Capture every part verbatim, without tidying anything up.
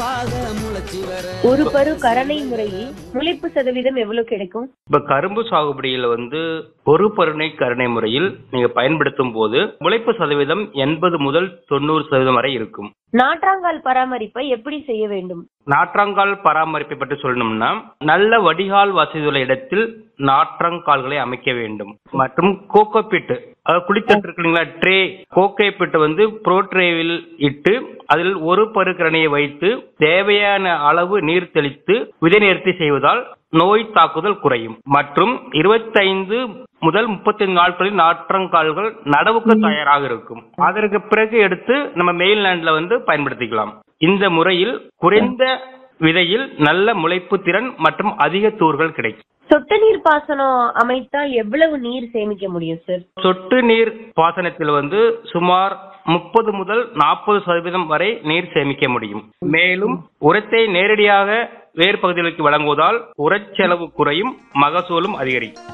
ஒரு பரு கரணை முறையில் முளைப்பு சதவீதம் எவ்வளவு கிடைக்கும்? இப்ப கரும்பு சாகுபடியில வந்து ஒரு பருணை கருணை முறையில் நீங்க பயன்படுத்தும் போது முளைப்பு சதவீதம் எண்பது முதல் தொண்ணூறு சதவீதம் வரை இருக்கும். நாற்றாங்கால் பராமரிப்பை எப்படி செய்ய வேண்டும்? நாற்றங்கால் பராமரிப்பை பற்றி சொல்லணும்னா நல்ல வடிகால் வசதியுள்ள இடத்தில் நாற்றங்கால்களை அமைக்க வேண்டும். மற்றும் கோகோபிட் குளித்தட்டு இருக்குங்களா ட்ரே கோகோபிட் வந்து ப்ரோட்ரேவில் இட்டு அதில் ஒரு பருக்கரணையை வைத்து தேவையான அளவு நீர் தெளித்து விதை நேர்த்தி செய்வதால் நோய் தாக்குதல் குறையும். மற்றும் இருபத்தி ஐந்து முதல் முப்பத்தி ஐந்து நாட்களில் நாற்றங்கால்கள் நடவுக்கு தயாராக இருக்கும். அதற்கு பிறகு எடுத்து நம்ம மெயின்லேண்ட்ல வந்து பயன்படுத்திக்கலாம். இந்த முறையில் குறைந்த விதையில் நல்ல முளைப்பு திறன் மற்றும் அதிக தூர்கள் கிடைக்கும். சொட்டு நீர் பாசனம் அமைத்தால் எவ்வளவு நீர் சேமிக்க முடியும் சார்? சொட்டு நீர் பாசனத்தில் வந்து சுமார் முப்பது முதல் நாற்பது சதவீதம் வரை நீர் சேமிக்க முடியும். மேலும் உரத்தை நேரடியாக வேறு பகுதிகளுக்கு வழங்குவதால் உரச்செலவு குறையும், மகசூலும் அதிகரிக்கும்.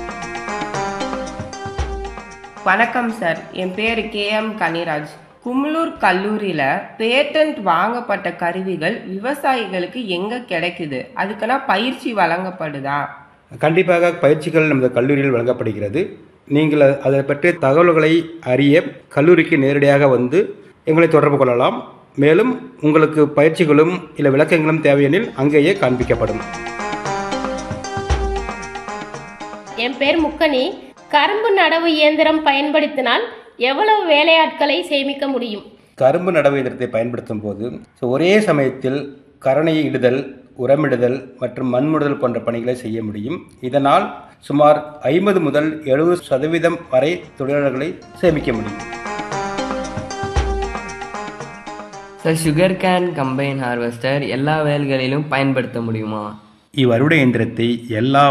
வணக்கம் சார், என் பேர் கே எம் கனிராஜ். குமுளூர் கல்லூரியில பேட்டன்ட் வாங்கப்பட்ட கருவிகள் விவசாயிகளுக்கு எங்க கிடைக்குது? அதுக்கென்னா பயிற்சி வழங்கப்படுதா? கண்டிப்பாக பயிற்சிகள் நமது கல்லூரியில் வழங்கப்படுகிறது. நீங்கள் அதை பற்றிய தகவல்களை அறிய கல்லூரிக்கு நேரடியாக வந்து எங்களை தொடர்பு கொள்ளலாம். மேலும் உங்களுக்கு பயிற்சிகளும் இல்லை விளக்கங்களும் தேவையெனில் அங்கேயே காண்பிக்கப்படும். என் பேர் முக்கனி. கரும்பு நடவு இயந்திரம் பயன்படுத்தினால் எவ்வளவு வேலையாட்களை சேமிக்க முடியும்? கரும்பு நடவு இயந்திரத்தை பயன்படுத்தும் போது ஒரே சமயத்தில் கரணையை இடுதல், உரமிடுதல் மற்றும் மண்முடுதல் போன்ற பணிகளை செய்ய முடியும். இதனால் சுமார் ஐம்பது முதல் எழுபது சதவீதம் வரை தொழிலாளர்களை சேமிக்க முடியும். Sir, sugar cane combine harvester எல்லா வயல்களிலும் பயன்படுத்த முடியுமா? இவ்வருட இயந்திரத்தை எல்லா